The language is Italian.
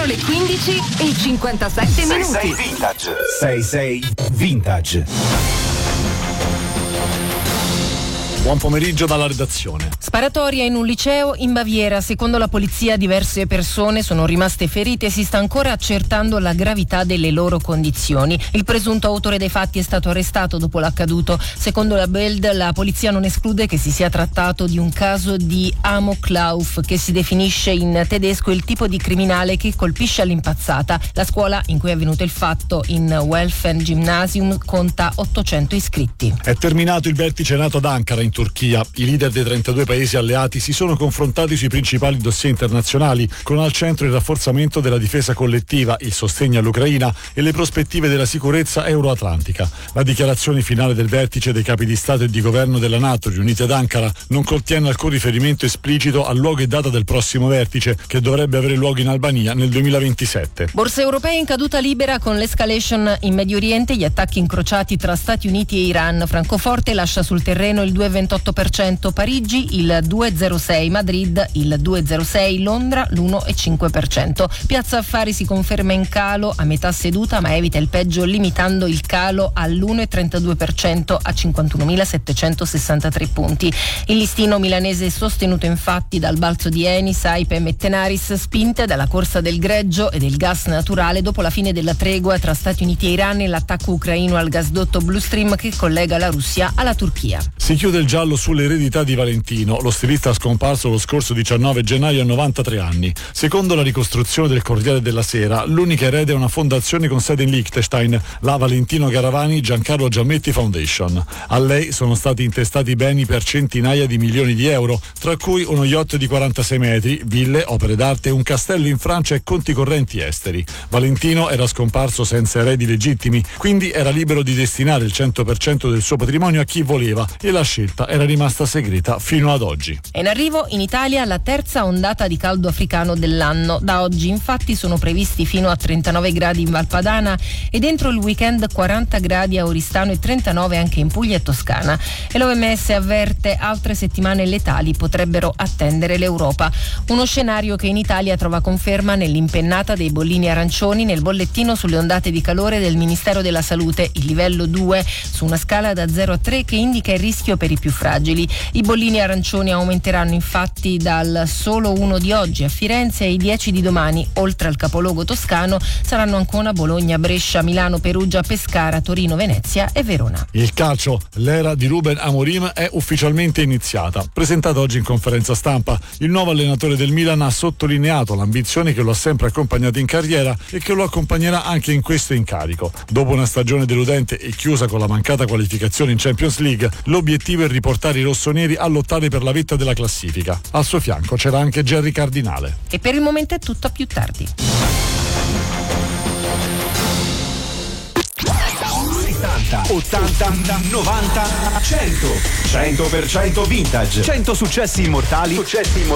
le 15:57 minuti. 66 Vintage. 66 Vintage. Buon pomeriggio dalla redazione. Sparatoria in un liceo in Baviera. Secondo la polizia diverse persone sono rimaste ferite e si sta ancora accertando la gravità delle loro condizioni. Il presunto autore dei fatti è stato arrestato dopo l'accaduto. Secondo la Bild, la polizia non esclude che si sia trattato di un caso di Amoklauf, che si definisce in tedesco il tipo di criminale che colpisce all'impazzata. La scuola in cui è avvenuto il fatto, in Welfen Gymnasium, conta 800 iscritti. È terminato il vertice NATO ad Ankara, in Turchia. I leader dei 32 paesi alleati si sono confrontati sui principali dossier internazionali, con al centro il rafforzamento della difesa collettiva, il sostegno all'Ucraina e le prospettive della sicurezza euroatlantica. La dichiarazione finale del vertice dei capi di Stato e di governo della NATO riuniti ad Ankara non contiene alcun riferimento esplicito al luogo e data del prossimo vertice, che dovrebbe avere luogo in Albania nel 2027. Borse europee in caduta libera con l'escalation in Medio Oriente, gli attacchi incrociati tra Stati Uniti e Iran. Francoforte lascia sul terreno il 2,28%, Parigi il 2,06%, Madrid il 2,06%, Londra l'1,5%. Piazza Affari si conferma in calo a metà seduta, ma evita il peggio limitando il calo all'1,32% a 51.763 punti. Il listino milanese è sostenuto infatti dal balzo di Eni, Saipem e Tenaris, spinte dalla corsa del greggio e del gas naturale dopo la fine della tregua tra Stati Uniti e Iran e l'attacco ucraino al gasdotto Blue Stream che collega la Russia alla Turchia. Si chiude il giallo sull'eredità di Valentino, lo stilista scomparso lo scorso 19 gennaio a 93 anni. Secondo la ricostruzione del Corriere della Sera, l'unica erede è una fondazione con sede in Liechtenstein, la Valentino Garavani Giancarlo Giammetti Foundation. A lei sono stati intestati beni per centinaia di milioni di euro, tra cui uno yacht di 46 metri, ville, opere d'arte, un castello in Francia e conti correnti esteri. Valentino era scomparso senza eredi legittimi, quindi era libero di destinare il 100% del suo patrimonio a chi voleva, e la scelta era rimasta segreta fino ad oggi. È in arrivo in Italia la terza ondata di caldo africano dell'anno. Da oggi infatti sono previsti fino a 39 gradi in Valpadana e dentro il weekend 40 gradi a Oristano e 39 anche in Puglia e Toscana. E l'OMS avverte altre settimane letali potrebbero attendere l'Europa. Uno scenario che in Italia trova conferma nell'impennata dei bollini arancioni nel bollettino sulle ondate di calore del Ministero della Salute, il livello 2 su una scala da 0 a 3 che indica il rischio per i più fragili. I bollini arancioni aumenteranno infatti dal solo 1 di oggi a Firenze ai 10 di domani. Oltre al capoluogo toscano saranno Ancona, Bologna, Brescia, Milano, Perugia, Pescara, Torino, Venezia e Verona. Il calcio, l'era di Ruben Amorim è ufficialmente iniziata. Presentato oggi in conferenza stampa, il nuovo allenatore del Milan ha sottolineato l'ambizione che lo ha sempre accompagnato in carriera e che lo accompagnerà anche in questo incarico. Dopo una stagione deludente e chiusa con la mancata qualificazione in Champions League, l'obiettivo è riportare i rossoneri a lottare per la vetta della classifica. Al suo fianco c'era anche Gerry Cardinale. E per il momento è tutto, a più tardi. 70, 80, 90, 100. 100% vintage. 100 successi immortali